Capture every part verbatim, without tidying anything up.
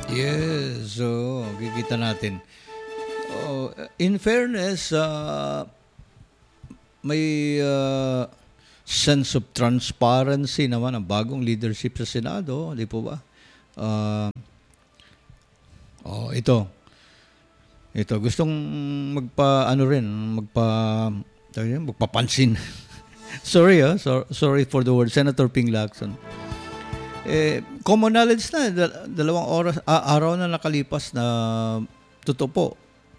Yes, so kikita natin. Oh, in fairness, uh, may uh, sense of transparency naman ang bagong leadership sa Senado, di po ba? Uh, oh, ito. Ito, gustong magpa, ano rin, magpa, tawag yun, magpapansin. sorry, ah, so, sorry for the word, Senator Ping Lacson. Eh, common knowledge na, dal- dalawang oras, ah, araw na nakalipas na totoo po.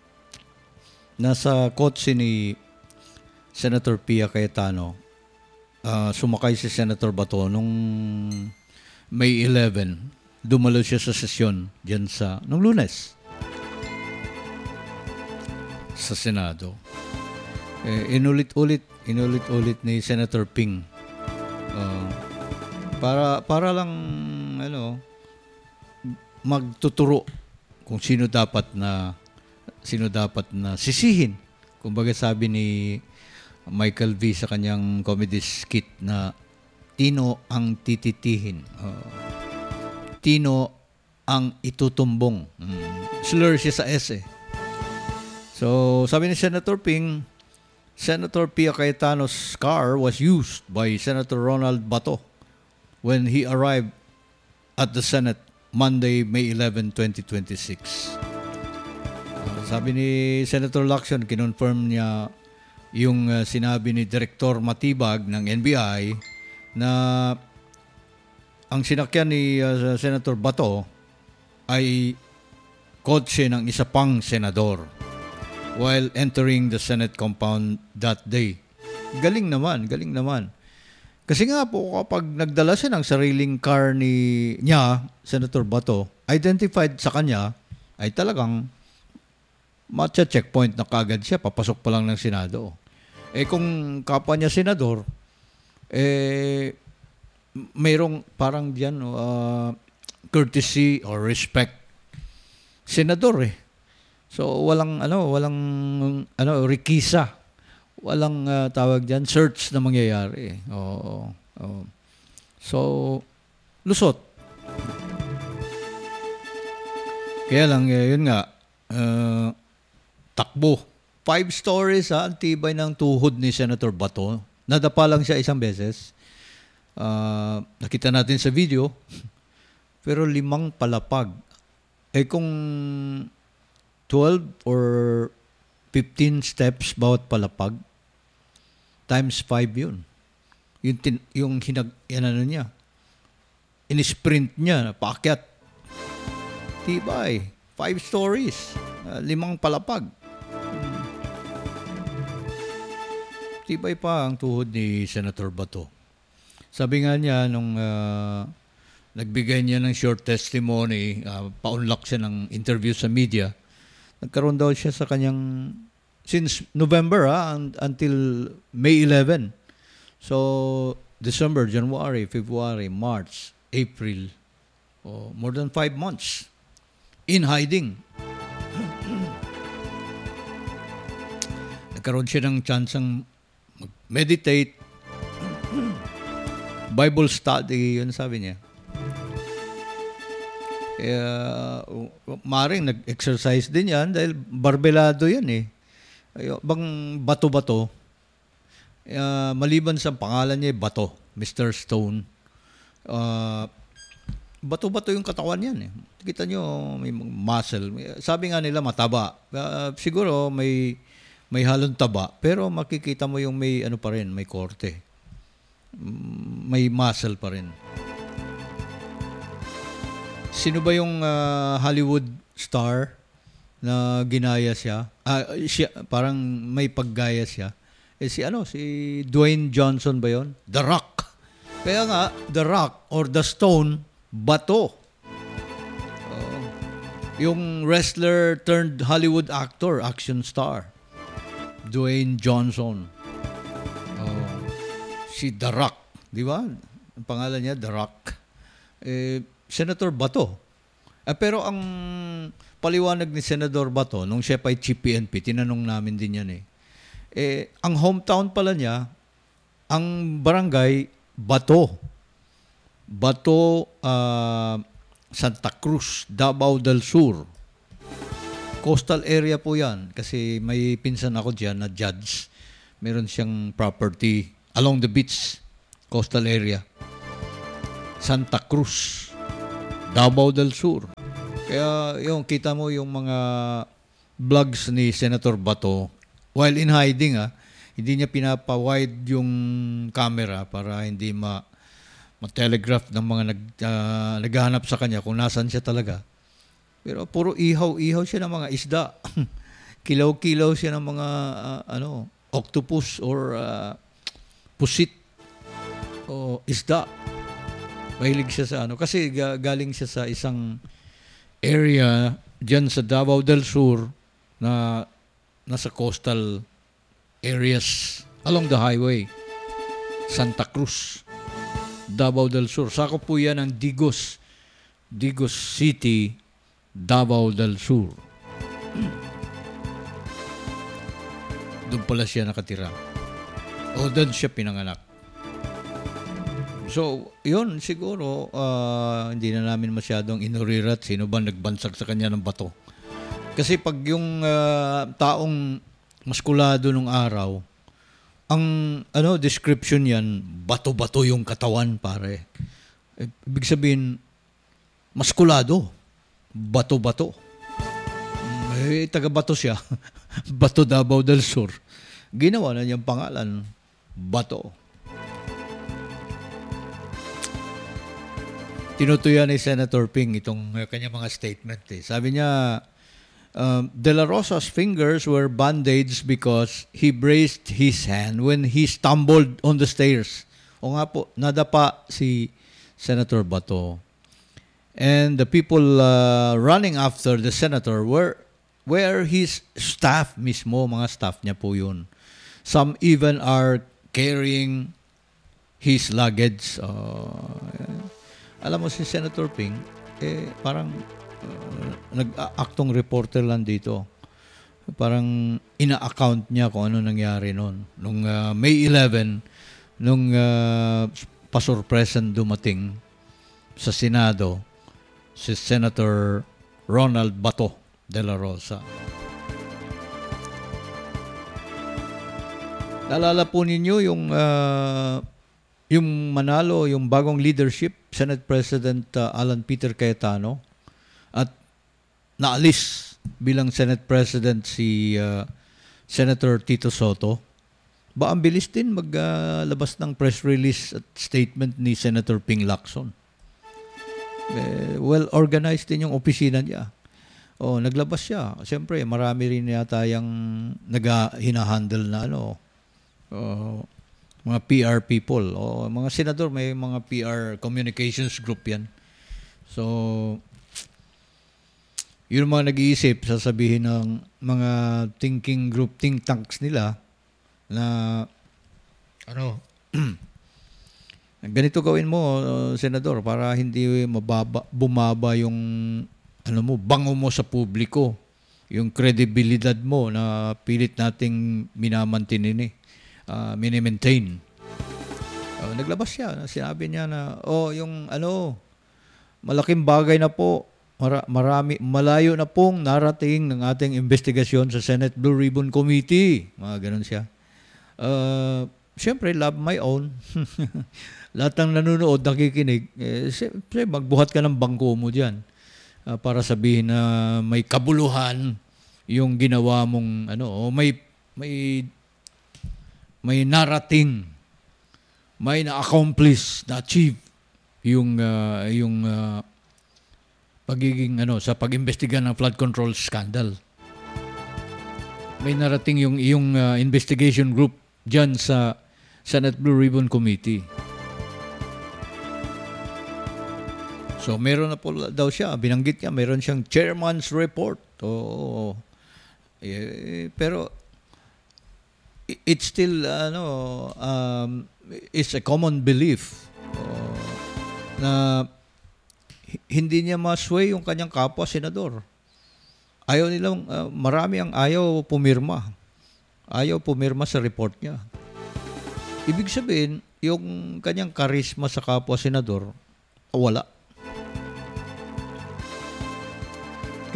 Nasa kotse ni Senator Pia Cayetano, ah, sumakay si Senator Bato nung May eleven. Dumalo siya sa sesyon diyan sa, nung Lunes, sa Senado. Eh, inulit-ulit, inulit-ulit ni Senator Ping. Ah, para para lang ano magtuturo kung sino dapat na sino dapat na sisihin. Kumbaga sabi ni Michael V sa kanyang comedy skit na Tino ang tititihin. Uh, Tino ang itutumbong. Mm. Slur siya sa S eh. So, sabi ni Senator Ping, Senator Pia Cayetano's car was used by Senator Ronald Bato when he arrived at the Senate Monday, May eleventh, twenty twenty-six. Uh, sabi ni Senator Lacson, kinonfirm niya yung uh, sinabi ni Direktor Matibag ng N B I na ang sinakyan ni uh, Senator Bato ay kotse ng isa pang senador while entering the Senate compound that day. Galing naman, galing naman. Kasi nga po, kapag nagdala siya ng sariling car ni niya, Senator Bato, identified sa kanya, ay talagang matcha-checkpoint na kagad siya, papasok pa lang ng Senado. Eh kung kapwa niya senador, eh mayroong parang diyan uh, courtesy or respect. Senador eh. So walang ano, walang ano rekisa. Walang uh, tawag diyan search na mangyayari. Oo. Oo. So lusot. Kaya lang eh, yun nga uh, takbo. Five stories ha, ang tibay ng tuhod ni Senator Bato. Nadapa lang siya isang beses. Uh, nakita natin sa video. Pero limang palapag. Eh kung twelve or fifteen steps bawat palapag, times five yun. Yung, tin, yung hinag, yan ano niya, in-sprint niya, paakyat. Tibay. Five stories. Uh, limang palapag. Hmm. Tibay pa ang tuhod ni Senator Bato. Sabi nga niya, nung uh, nagbigay niya ng short testimony, uh, paunlak siya ng interview sa media, nagkaroon daw siya sa kanyang, since November ha, until May eleventh. So, December, January, February, March, April, oh, more than five months in hiding. Nagkaroon siya ng chance ang mag-meditate, Bible study, yun sabi niya. Kaya, uh, maring nag-exercise din yan dahil barbelado yan eh. Ay, bang bato-bato, uh, maliban sa pangalan niya, Bato, Mister Stone, uh, bato-bato yung katawan yan eh. Kita nyo, may muscle. Sabi nga nila, mataba. Uh, siguro may may halong taba, pero makikita mo yung may ano pa rin, may korte. May muscle pa rin. Sino ba yung uh, Hollywood star na ginaya siya? Ah, siya, parang may paggaya siya. Eh si ano, si Dwayne Johnson ba yon? The Rock. Kaya nga, The Rock or The Stone, bato. Uh, yung wrestler turned Hollywood actor, action star, Dwayne Johnson. Uh, si The Rock, di ba? Ang pangalan niya, The Rock. Eh, Senator Bato. Eh, pero ang paliwanag ni Senador Bato, nung siya pa ay Chief P N P, tinanong namin din yan eh. Eh, ang hometown pala niya, ang barangay, Bato. Bato, uh, Santa Cruz, Davao del Sur. Coastal area po yan kasi may pinsan ako dyan na judge. Meron siyang property along the beach, coastal area. Santa Cruz, Davao del Sur. Kaya yung kita mo yung mga vlogs ni Senator Bato while in hiding, ah, hindi niya pinapa-wide yung camera para hindi ma ma-telegraph ng mga nag, uh, naghahanap sa kanya kung nasan siya talaga. Pero puro ihaw-ihaw siya ng mga isda. Kilaw-kilaw siya ng mga uh, ano, octopus or uh, pusit o isda. Mahilig siya sa ano. Kasi ga- galing siya sa isang area dyan sa Davao del Sur na nasa coastal areas along the highway. Santa Cruz, Davao del Sur. Sakop po yan ng Digos. Digos City, Davao del Sur. Doon pala siya nakatira. O doon siya pinanganak. So, yun siguro, uh, hindi na namin masyadong inurirat sino ba nagbansag sa kanya ng bato. Kasi pag yung uh, taong maskulado nung araw, ang ano description yan, bato-bato yung katawan, pare. Eh, ibig sabihin, maskulado, bato-bato. Eh, taga-bato siya. Bato Davao del Sur. Ginawa na niyang pangalan, Bato. Tinutuyan ni Senator Ping itong uh, kanyang mga statement. Eh. Sabi niya, um, De La Rosa's fingers were bandaged because he braced his hand when he stumbled on the stairs. O nga po, nadapa si Senator Bato. And the people uh, running after the senator were were his staff mismo, mga staff niya po yun. Some even are carrying his luggage. Uh, alam mo si Senator Ping, eh, parang uh, nag-aktong reporter lang dito. Parang ina-account niya kung ano nangyari noon. Nung uh, May eleventh, nung uh, pasurpresan dumating sa Senado, si Senator Ronald Bato de la Rosa. Naalala po ninyo yung uh, yung manalo, yung bagong leadership, Senate President uh, Alan Peter Cayetano, at naalis bilang Senate President si uh, Senator Tito Soto. Ba ang bilis din maglabas uh, ng press release at statement ni Senator Ping Lacson. Eh, well organized din yung opisina niya. Oh, naglabas siya. Siyempre, marami rin yata yung nag-hinahandle na ano, uh, mga P R people. O mga senador, may mga P R communications group yan. So, yun ang mga nag-iisip, sasabihin ng mga thinking group, think tanks nila na ano, ganito gawin mo, uh, senador, para hindi mababa, bumaba yung ano mo, bango mo sa publiko, yung kredibilidad mo na pilit nating minamantin eh, uh, minimaintain. Uh, naglabas siya, sinabi niya na, oh, yung ano, malaking bagay na po, mara- marami, malayo na pong narating ng ating investigasyon sa Senate Blue Ribbon Committee. Mga ganun siya. Uh, Siyempre, love my own. Lahat ng nanonood, nakikinig, eh, siyempre, magbuhat ka ng bangko mo dyan. Uh, para sabihin na may kabuluhan yung ginawa mong ano, o may may may narating, may na-accomplish, na-achieve yung uh, yung uh, pagiging ano sa pag-imbestiga ng flood control scandal. May narating yung yung uh, investigation group diyan sa Senate Blue Ribbon Committee. So, meron na po daw siya, binanggit niya, meron siyang chairman's report. Oo. Eh, pero, it's still, ano, um, it's a common belief uh, na hindi niya masway yung kanyang kapwa senador. Ayaw nilang, uh, marami ang ayaw pumirma. Ayaw pumirma sa report niya. Ibig sabihin, yung kanyang karisma sa kapwa senador, wala.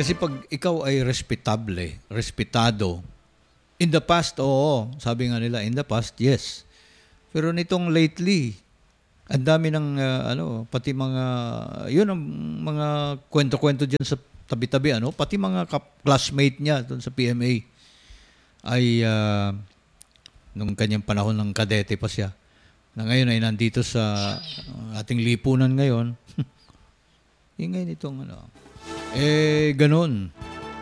Kasi pag ikaw ay respetable, respetado, in the past, oo, sabi nga nila, in the past, yes. Pero nitong lately, ang dami ng, ah, ano, pati mga, yun ang mga kwento-kwento dyan sa tabi-tabi, ano, pati mga kap- classmate niya doon sa P M A ay, ah, nung kanyang panahon ng kadete pa siya, na ngayon ay nandito sa ah, ating lipunan ngayon, ingay nitong, ano, eh, ganun.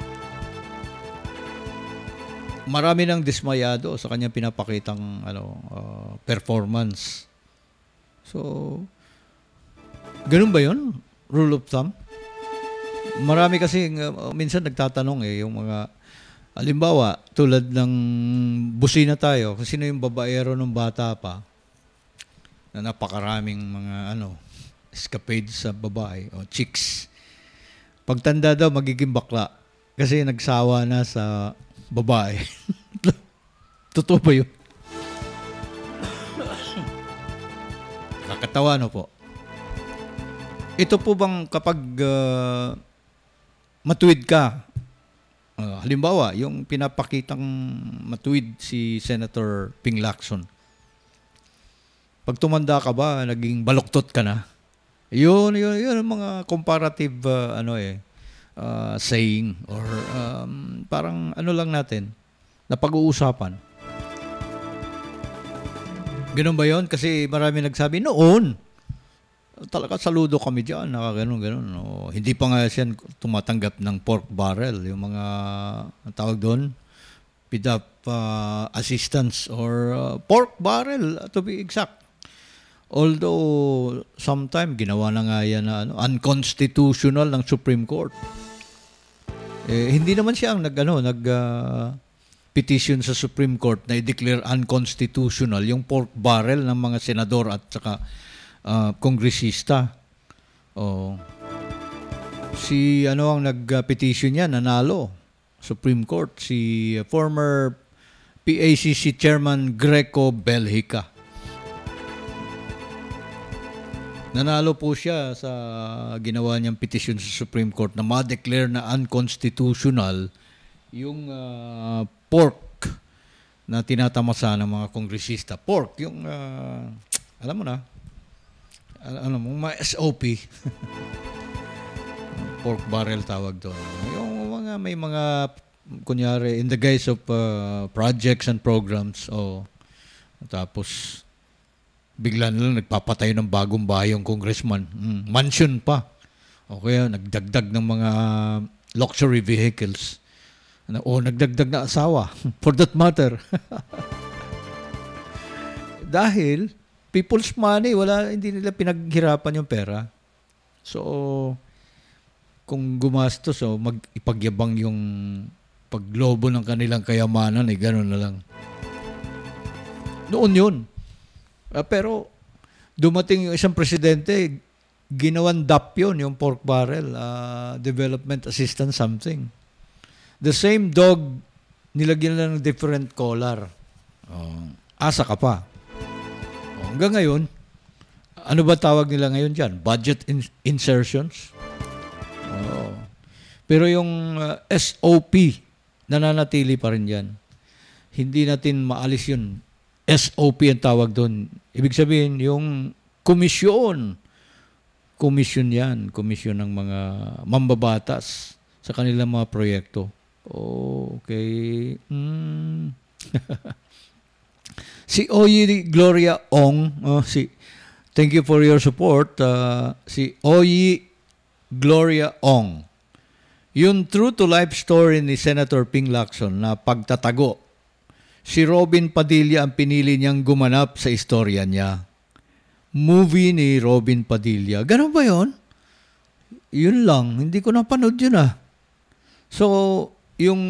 Marami nang dismayado sa kanyang pinapakitang ano ah, performance. So, ganun ba 'yon? Rule of thumb? Marami kasi uh, minsan nagtatanong eh yung mga halimbawa tulad ng busina tayo, kung sino yung babaero ng bata pa na napakaraming mga ano escapades sa babae o chicks. Pagtanda daw magiging bakla kasi nagsawa na sa babae. Totoo ba yun? Nakakatawa no po. Ito po bang kapag uh, matuwid ka, uh, halimbawa, yung pinapakitang matuwid si Senator Ping Lacson, pag tumanda ka ba, naging baluktot ka na? Yun, yun, yun ang mga comparative uh, ano eh, uh, saying or um, parang ano lang natin, na pag-uusapan. Ganun ba yun? Kasi marami nagsabi, noon, talaga saludo kami dyan, nakaganon, ganon. O, hindi pa nga siya tumatanggap ng pork barrel, yung mga, ang tawag doon, P D A P uh, assistance or uh, pork barrel, to be exact. Although, sometime, ginawa na nga yan na ano, unconstitutional ng Supreme Court. Eh, hindi naman siya ang nag, ano, nag, uh, petition sa Supreme Court na i-declare unconstitutional yung pork barrel ng mga senador at saka uh, kongresista. Oh. Si ano ang nag-petition niya, nanalo. Supreme Court, si uh, former P A C C Chairman Greco Belhica. Nanalo po siya sa ginawa niyang petition sa Supreme Court na ma-declare na unconstitutional yung uh, pork na tinatamasa ng mga kongresista. Pork, yung, uh, alam mo na, al- ano mo, mga S O P. Pork barrel tawag doon. Yung mga, may mga, kunyari, in the guise of uh, projects and programs, o, tapos, bigla na lang nagpapatay ng bagong bahay yung congressman. Mm, mansion pa. O kaya nagdagdag ng mga luxury vehicles. O nagdagdag na asawa. For that matter. Dahil people's money, wala, hindi nila pinaghirapan yung pera. So, kung gumastos, so mag-ipagyabang yung paglobo ng kanilang kayamanan, eh, gano'n na lang. Noon yun. Uh, pero dumating yung isang presidente, ginawan D A P yun, yung pork barrel, uh, development assistance something. The same dog, nilagyan lang ng different collar. Uh, asa ka pa. Uh, hanggang ngayon, ano ba tawag nila ngayon dyan? Budget in- insertions? Uh, pero yung uh, S O P, nananatili pa rin dyan. Hindi natin maalis yun. S O P ang tawag doon. Ibig sabihin, yung komisyon. Komisyon yan. Komisyon ng mga mambabatas sa kanilang mga proyekto. Okay. Mm. Si Oyi Gloria Ong, oh, si, thank you for your support. Uh, si Oyi Gloria Ong. Yung true-to-life story ni Senator Ping Lacson na pagtatago, si Robin Padilla ang pinili niyang gumanap sa istorya niya. Movie ni Robin Padilla. Ganun ba yun? Yun lang. Hindi ko napanood yun ah. So, yung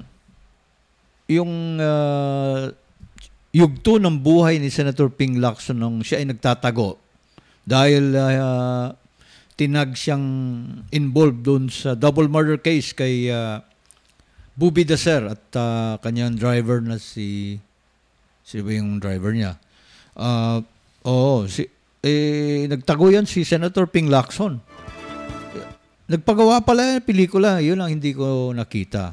yung uh, yugto ng buhay ni Senator Ping Lacson nung siya ay nagtatago dahil uh, tinag siyang involved doon sa double murder case kay uh, Bubi Dacer at uh, kanyang driver na si sino ba yung driver niya? Uh, oo, si eh nagtago yan si Senator Ping Lacson. Nagpagawa pala ng pelikula. Yun ang hindi ko nakita.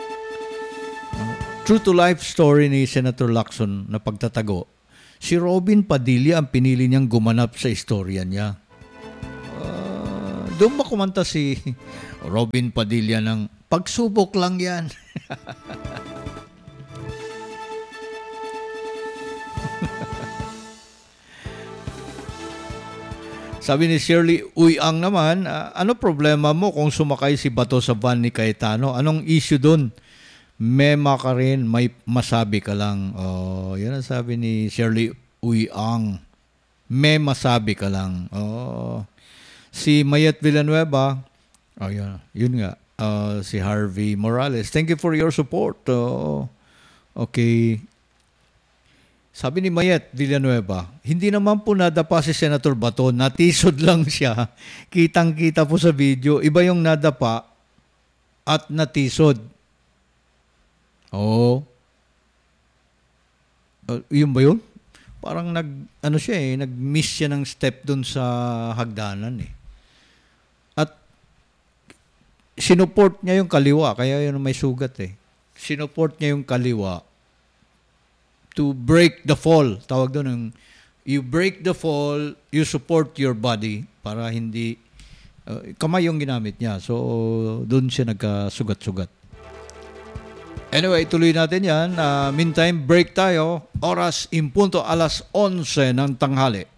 True to life story ni Senator Lacson na pagtatago. Si Robin Padilla ang pinili niyang gumanap sa istorya niya. Uh, doon ba kumanta si Robin Padilla ng pagsubok lang yan? Sabi ni Shirley Uyang naman, uh, ano problema mo kung sumakay si Bato sa van ni Cayetano? Anong issue doon? Mema ka rin, may masabi ka lang. Oh, yan ang sabi ni Shirley Uyang. May masabi ka lang. Oh. Si Mayet Villanueva, oh, yun, yun nga, uh, si Harvey Morales. Thank you for your support. Oh, okay. Sabi ni Mayet Villanueva, hindi naman po nadapa si Senator Bato, natisod lang siya. Kitang-kita po sa video, iba yung nadapa at natisod. Oo. Uh, yun ba yun? Parang nag, ano siya eh, nag-miss siya ng step dun sa hagdanan eh. At sinuport niya yung kaliwa, kaya yun may sugat eh. Sinuport niya yung kaliwa to break the fall. Tawag doon yung, you break the fall, you support your body para hindi, uh, kamay yung ginamit niya. So, doon siya nagkasugat-sugat. Anyway, tuloy natin yan. Uh, meantime, break tayo. Oras impunto alas onse ng tanghali.